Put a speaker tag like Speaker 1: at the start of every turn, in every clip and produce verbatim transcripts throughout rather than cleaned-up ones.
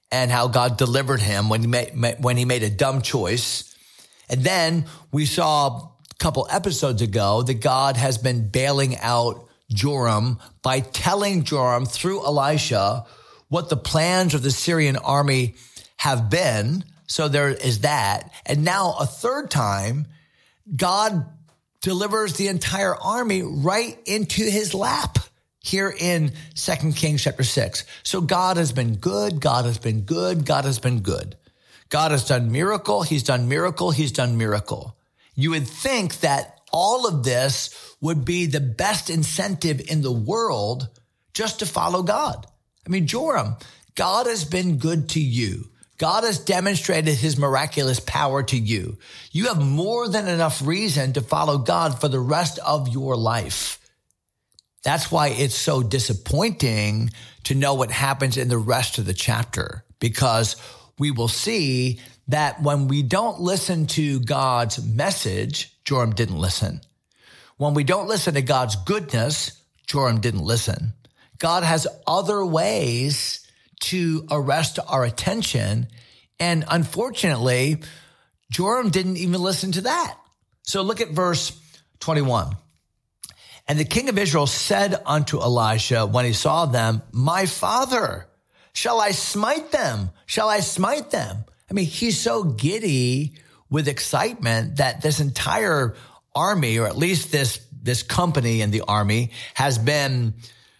Speaker 1: and how God delivered him when he made, when he made a dumb choice. And then we saw a couple episodes ago that God has been bailing out Joram by telling Joram through Elisha what the plans of the Syrian army have been. So there is that. And now a third time, God delivers the entire army right into his lap here in Second Kings chapter six. So God has been good. God has been good. God has been good. God has done miracle. He's done miracle. He's done miracle. You would think that all of this would be the best incentive in the world just to follow God. I mean, Joram, God has been good to you. God has demonstrated his miraculous power to you. You have more than enough reason to follow God for the rest of your life. That's why it's so disappointing to know what happens in the rest of the chapter, because we will see that when we don't listen to God's message, Joram didn't listen. When we don't listen to God's goodness, Joram didn't listen. God has other ways to arrest our attention. And unfortunately, Joram didn't even listen to that. So look at verse twenty-one. And the king of Israel said unto Elisha when he saw them, my father, shall I smite them? Shall I smite them? I mean, he's so giddy with excitement that this entire army, or at least this, this company in the army, has been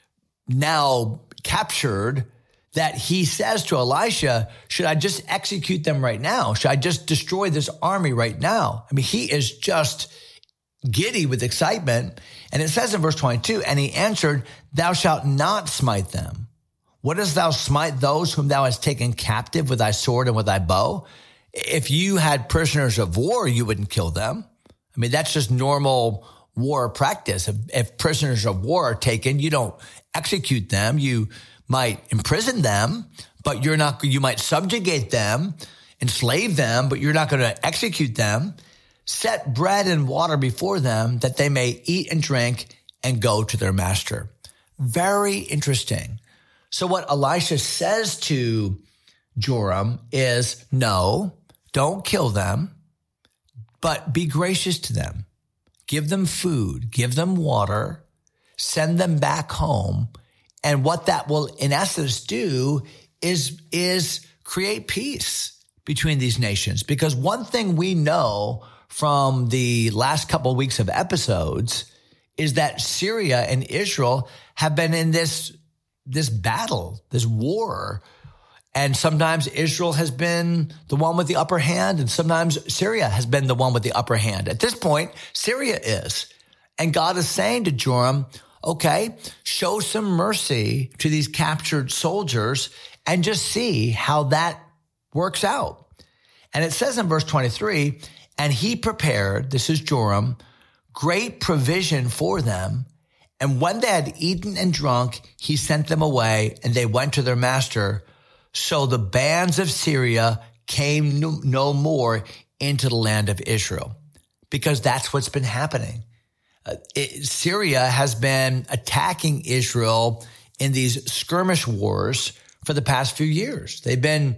Speaker 1: now captured, that he says to Elisha, should I just execute them right now? Should I just destroy this army right now? I mean, he is just giddy with excitement. And it says in verse twenty-two, and he answered, thou shalt not smite them. What dost thou smite those whom thou hast taken captive with thy sword and with thy bow? If you had prisoners of war, you wouldn't kill them. I mean, that's just normal war practice. If, if prisoners of war are taken, you don't execute them. You might imprison them, but you're not, you might subjugate them, enslave them, but you're not going to execute them. Set bread and water before them that they may eat and drink and go to their master. Very interesting. So what Elisha says to Joram is, no, don't kill them, but be gracious to them. Give them food, give them water, send them back home. And what that will, in essence, do is, is create peace between these nations. Because one thing we know from the last couple of weeks of episodes is that Syria and Israel have been in this, this battle, this war. And sometimes Israel has been the one with the upper hand, and sometimes Syria has been the one with the upper hand. At this point, Syria is. And God is saying to Joram, okay, show some mercy to these captured soldiers and just see how that works out. And it says in verse twenty-three, and he prepared, this is Joram, great provision for them. And when they had eaten and drunk, he sent them away, and they went to their master. So the bands of Syria came no, no more into the land of Israel, because that's what's been happening. Uh, it, Syria has been attacking Israel in these skirmish wars for the past few years. They've been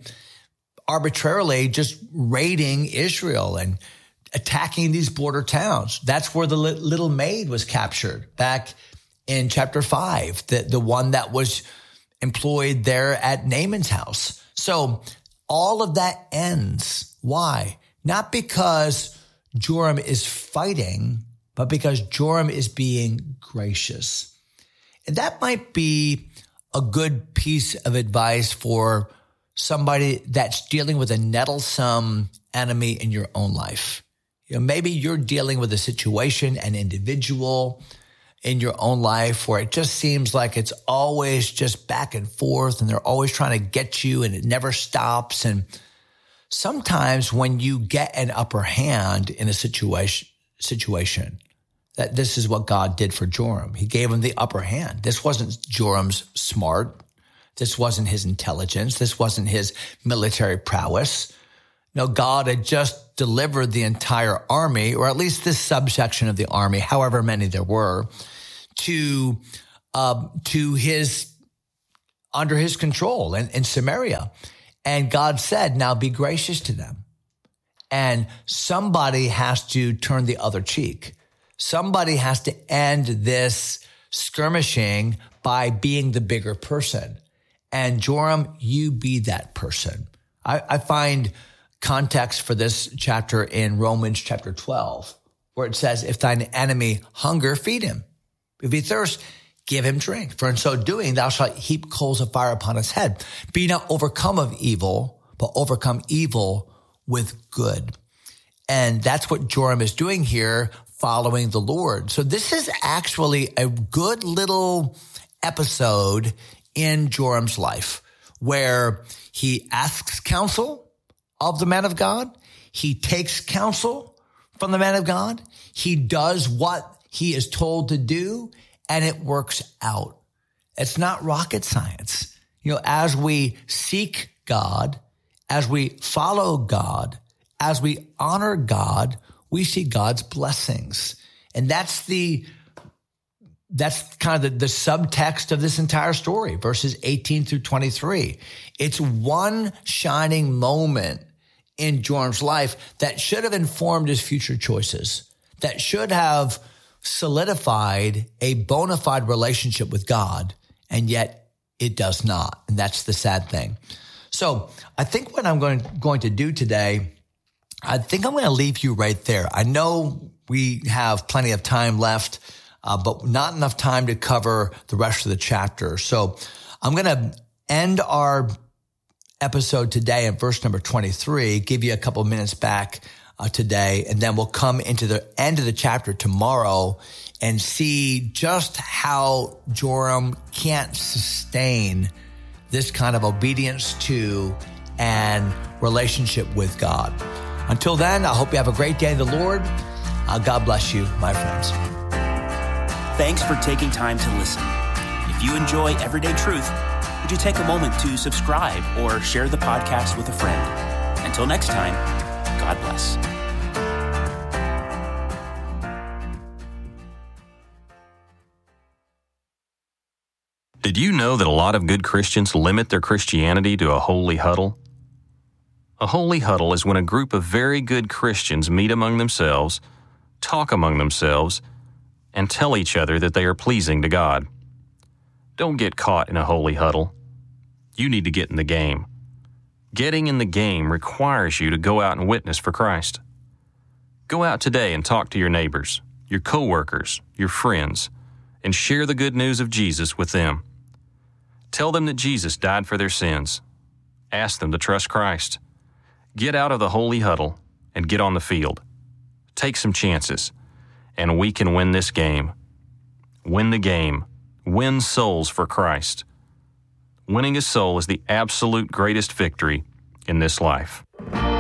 Speaker 1: arbitrarily just raiding Israel and attacking these border towns. That's where the little maid was captured back in chapter five, the, the one that was employed there at Naaman's house. So all of that ends. Why? Not because Joram is fighting, but because Joram is being gracious. And that might be a good piece of advice for somebody that's dealing with a nettlesome enemy in your own life. You know, maybe you're dealing with a situation, an individual in your own life where it just seems like it's always just back and forth, and they're always trying to get you, and it never stops. And sometimes when you get an upper hand in a situation, situation, that this is what God did for Joram. He gave him the upper hand. This wasn't Joram's smart. This wasn't his intelligence. This wasn't his military prowess. No, God had just delivered the entire army, or at least this subsection of the army, however many there were, to uh, to his under his control in, in Samaria. And God said, now be gracious to them. And somebody has to turn the other cheek. Somebody has to end this skirmishing by being the bigger person. And Joram, you be that person. I, I find context for this chapter in Romans chapter twelve, where it says, if thine enemy hunger, feed him. If he thirst, give him drink. For in so doing, thou shalt heap coals of fire upon his head. Be not overcome of evil, but overcome evil with good. And that's what Joram is doing here, following the Lord. So this is actually a good little episode in Joram's life where he asks counsel of the man of God. He takes counsel from the man of God. He does what he is told to do, and it works out. It's not rocket science. You know, as we seek God, as we follow God, as we honor God, we see God's blessings. And that's the That's kind of the, the subtext of this entire story, verses eighteen through twenty-three. It's one shining moment in Joram's life that should have informed his future choices, that should have solidified a bona fide relationship with God, and yet it does not. And that's the sad thing. So I think what I'm going, going to do today, I think I'm going to leave you right there. I know we have plenty of time left, Uh, but not enough time to cover the rest of the chapter. So I'm going to end our episode today in verse number twenty-three, give you a couple minutes back uh, today, and then we'll come into the end of the chapter tomorrow and see just how Joram can't sustain this kind of obedience to and relationship with God. Until then, I hope you have a great day in the Lord. Uh, God bless you, my friends.
Speaker 2: Thanks for taking time to listen. If you enjoy Everyday Truth, would you take a moment to subscribe or share the podcast with a friend? Until next time, God bless.
Speaker 3: Did you know that a lot of good Christians limit their Christianity to a holy huddle? A holy huddle is when a group of very good Christians meet among themselves, talk among themselves, and tell each other that they are pleasing to God. Don't get caught in a holy huddle. You need to get in the game. Getting in the game requires you to go out and witness for Christ. Go out today and talk to your neighbors, your coworkers, your friends, and share the good news of Jesus with them. Tell them that Jesus died for their sins. Ask them to trust Christ. Get out of the holy huddle and get on the field. Take some chances, and we can win this game. Win the game. Win souls for Christ. Winning a soul is the absolute greatest victory in this life.